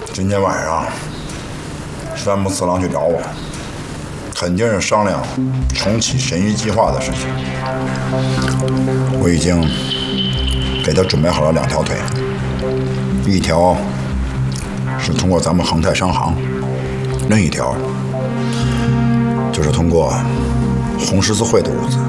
今天晚上，山木四郎去找我，肯定是商量重启神域计划的事情。我已经给他准备好了2条腿，一条是通过咱们恒泰商行，另一条就是通过红十字会的物资。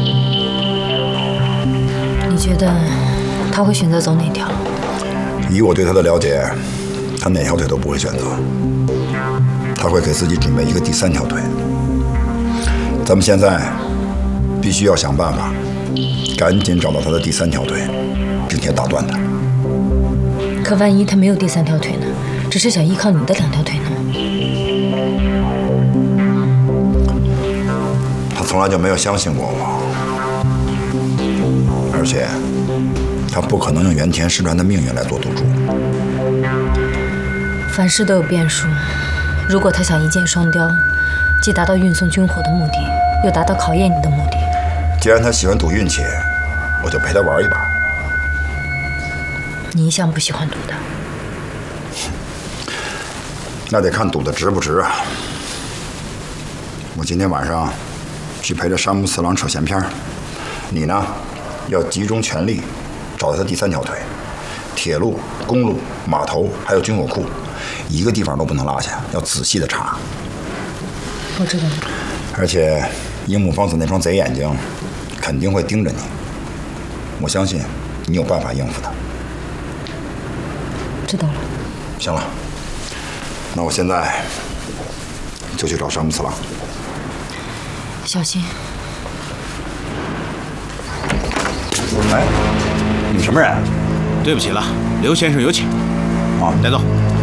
你觉得他会选择走哪条？ 以我对他的了解，他哪条腿都不会选择，他会给自己准备一个第3条腿。咱们现在必须要想办法，赶紧找到他的第3条腿，并且打断他。 可万一他没有第3条腿呢？只是想依靠你的2条腿呢？ 他从来就没有相信过我，而且他不可能用原田失传的命运来做赌注。 凡事都有变数，如果他想一箭双雕，既达到运送军火的目的，又达到考验你的目的。 既然他喜欢赌运气，我就陪他玩一把。 你一向不喜欢赌的。 那得看赌的值不值啊！我今天晚上去陪着山木四郎扯闲篇，你呢，要集中全力找到他第3条腿。铁路、公路、码头还有军火库，一个地方都不能落下，要仔细的查。 我知道了。 而且樱木芳子那双贼眼睛肯定会盯着你，我相信你有办法应付他。 知道了。 行了，那我现在就去找山木次郎。 小心。 哎，你什么人？ 对不起了，刘先生有请。 啊， 带走。